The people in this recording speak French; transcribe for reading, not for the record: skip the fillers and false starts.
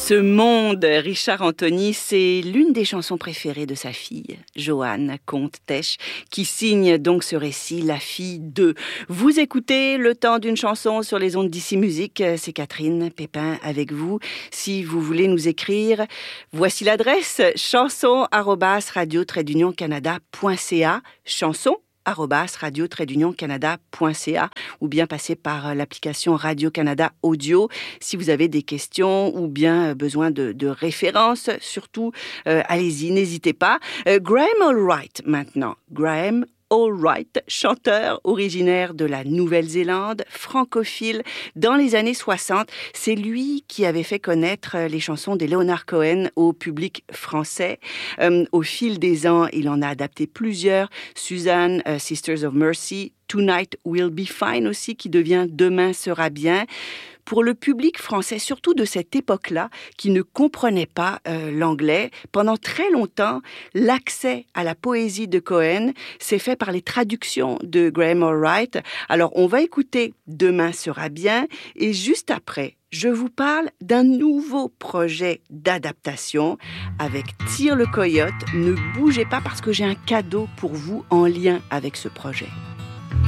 Ce monde, Richard Anthony, c'est l'une des chansons préférées de sa fille, Joanne Comte-Tesch, qui signe donc ce récit, La fille de. Vous écoutez Le temps d'une chanson sur les ondes d'Ici Musique, c'est Catherine Pépin avec vous. Si vous voulez nous écrire, voici l'adresse chanson@radio-canada.ca, chanson@radio-canada.ca, ou bien passer par l'application Radio-Canada Audio si vous avez des questions ou bien besoin de références. Surtout, allez-y, n'hésitez pas. Graham Allwright maintenant. Graham Allwright, chanteur originaire de la Nouvelle-Zélande, francophile dans les années 60. C'est lui qui avait fait connaître les chansons des Leonard Cohen au public français. Au fil des ans, il en a adapté plusieurs. Suzanne, Sisters of Mercy, Tonight Will Be Fine aussi, qui devient Demain sera bien. Pour le public français, surtout de cette époque-là, qui ne comprenait pas l'anglais, pendant très longtemps, l'accès à la poésie de Cohen s'est fait par les traductions de Graham Allwright. Alors, on va écouter Demain sera bien, et juste après, je vous parle d'un nouveau projet d'adaptation avec Tire le Coyote. Ne bougez pas parce que j'ai un cadeau pour vous en lien avec ce projet.